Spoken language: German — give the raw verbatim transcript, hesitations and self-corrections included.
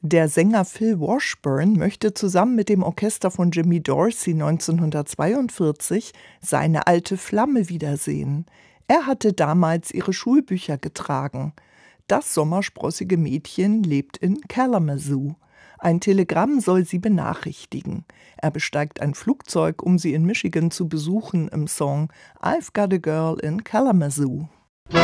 Der Sänger Phil Washburn möchte zusammen mit dem Orchester von Jimmy Dorsey neunzehnhundertzweiundvierzig seine alte Flamme wiedersehen. Er hatte damals ihre Schulbücher getragen. Das sommersprossige Mädchen lebt in Kalamazoo. Ein Telegramm soll sie benachrichtigen. Er besteigt ein Flugzeug, um sie in Michigan zu besuchen, im Song I've Got a Girl in Kalamazoo.